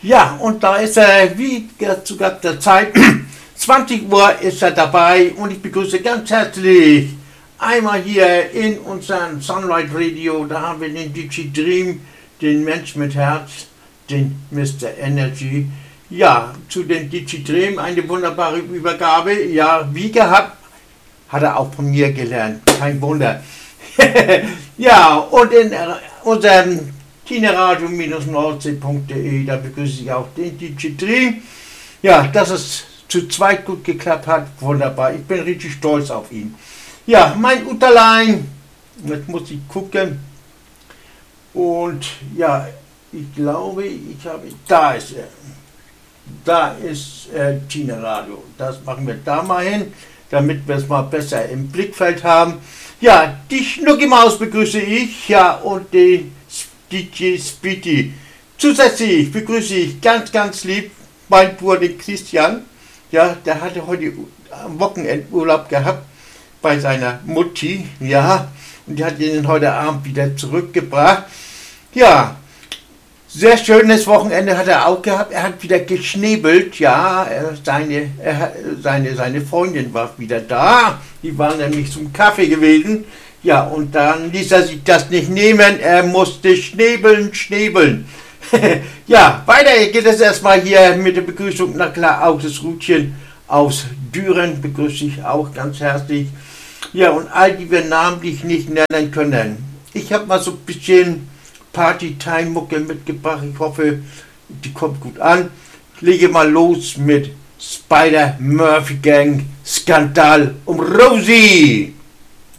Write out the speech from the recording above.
Ja, und da ist er, wie zu der Zeit, 20 Uhr ist er dabei und ich begrüße ganz herzlich einmal hier in unserem Sunlight Radio, da haben wir den DJ Dream, den Mensch mit Herz, den Mr. Energy. Ja, zu den DJ Dream eine wunderbare Übergabe. Ja, wie gehabt, hat er auch von mir gelernt. Kein Wunder. Ja, und in unserem tineradio-nordsee.de, da begrüße ich auch den DJ Dream. Ja, dass es zu zweit gut geklappt hat, wunderbar. Ich bin richtig stolz auf ihn. Ja, mein Utterlein, jetzt muss ich gucken. Und ja, ich glaube, da ist er. Da ist Tina Radio. Das machen wir da mal hin, damit wir es mal besser im Blickfeld haben. Ja, die Schnucki-Maus begrüße ich, ja, und den DJ Speedy. Zusätzlich begrüße ich ganz, ganz lieb meinen Bruder Christian. Ja, der hatte heute am Wochenendurlaub gehabt bei seiner Mutti. Ja, und die hat ihn heute Abend wieder zurückgebracht. Ja, sehr schönes Wochenende hat er auch gehabt. Er hat wieder geschnäbelt. Ja, seine Freundin war wieder da. Die waren nämlich zum Kaffee gewesen. Ja, und dann ließ er sich das nicht nehmen. Er musste schnäbeln. Ja, weiter geht es erstmal hier mit der Begrüßung. Na klar, auch das Rutchen aus Düren begrüße ich auch ganz herzlich. Ja, und all die wir namentlich nicht nennen können. Ich habe mal so ein bisschen Party-Time-Mucke mitgebracht. Ich hoffe, die kommt gut an. Ich lege mal los mit Spider Murphy Gang Skandal um Rosie.